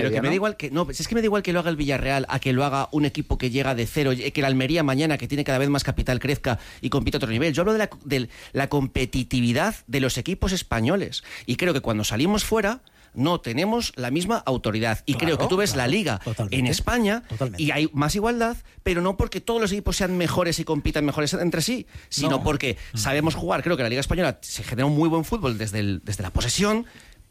Pero que media, me da ¿no? igual que no, es que me da igual que lo haga el Villarreal a que lo haga un equipo que llega de cero, que el Almería mañana, que tiene cada vez más capital, crezca y compita a otro nivel. Yo hablo de la, de la competitividad de los equipos españoles y creo que cuando salimos fuera no tenemos la misma autoridad. Y Claro, creo que tú ves claro, la Liga totalmente, en España totalmente. y hay más igualdad, pero no porque todos los equipos sean mejores y compitan mejores entre sí, sino No. porque sabemos jugar. Creo que la Liga Española se genera un muy buen fútbol desde, el, desde la posesión,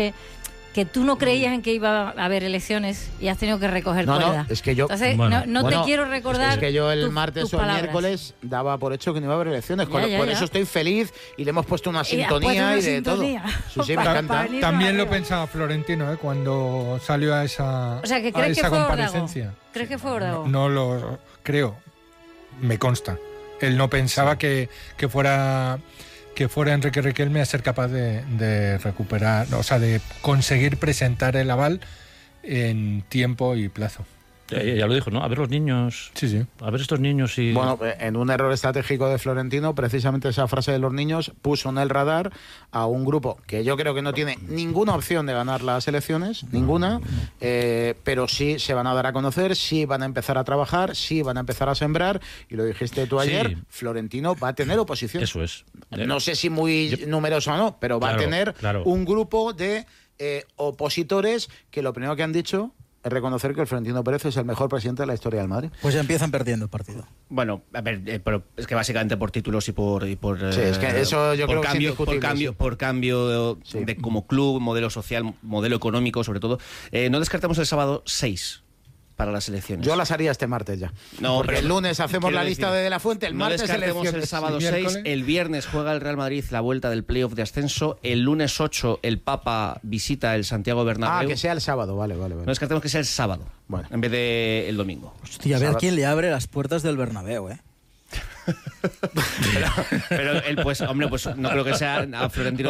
anoche que tú no creías en que iba a haber elecciones y has tenido que recoger No, cuerda. no, es que yo... Entonces, bueno, no, no bueno, te quiero recordar Es que yo el tu, martes o el palabras. miércoles daba por hecho que no iba a haber elecciones. Ya, Con, ya, por ya. eso estoy feliz y le hemos puesto una Y has sintonía puesto una y de sintonía. todo. Sí, sí, me Ta- encanta. También lo pensaba Florentino, ¿eh? Cuando salió a esa, O sea, que a crees que esa fue Ordago. comparecencia. ¿Crees que fue Ordago? No lo creo, me consta. Él no pensaba que, que fuera que fuera Enrique Riquelme a ser capaz de, de recuperar, o sea, de conseguir presentar el aval en tiempo y plazo. Ya, ya lo dijo, ¿no? A ver los niños. Sí, sí. A ver estos niños y... Bueno, en un error estratégico de Florentino, precisamente esa frase de los niños puso en el radar a un grupo que yo creo que no tiene ninguna opción de ganar las elecciones, ninguna, eh, pero sí se van a dar a conocer, sí van a empezar a trabajar, sí van a empezar a sembrar, y lo dijiste tú ayer, sí. Florentino va a tener oposición. Eso es. No sé si muy yo... numeroso o no, pero va claro, a tener claro. un grupo de eh, opositores que lo primero que han dicho es reconocer que el Florentino Pérez es el mejor presidente de la historia del Madrid. Pues ya empiezan perdiendo el partido. Bueno, a ver, eh, pero es que básicamente por títulos y por... Y por sí, es que eso yo creo cambio, que es por cambio, sí. por cambio de, sí. de como club, modelo social, modelo económico sobre todo. Eh, no descartemos el sábado seis para las elecciones. Yo las haría este martes ya. No, porque pero el lunes hacemos la lista decir, de De La Fuente, el no martes descartemos elecciones. El sábado sí, seis, el viernes juega el Real Madrid la vuelta del playoff de ascenso, el lunes ocho el Papa visita el Santiago Bernabéu. Ah, que sea el sábado, vale, vale. vale. No descartemos que sea el sábado, bueno. en vez de el domingo. Hostia, a ver sábado. quién le abre las puertas del Bernabéu, ¿eh? pero, pero él, pues, hombre, pues no creo que sea a Florentino